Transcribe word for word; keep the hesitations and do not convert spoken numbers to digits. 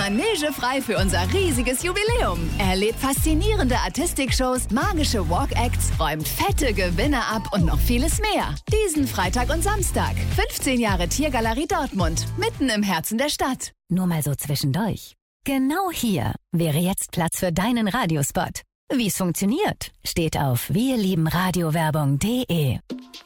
Manege frei für unser riesiges Jubiläum. Erlebt faszinierende Artistik-Shows, magische Walk-Acts, räumt fette Gewinne ab und noch vieles mehr. Diesen Freitag und Samstag. fünfzehn Jahre Tiergalerie Dortmund. Mitten im Herzen der Stadt. Nur mal so zwischendurch. Genau hier wäre jetzt Platz für deinen Radiospot. Wie es funktioniert, steht auf wirliebenradiowerbung punkt de.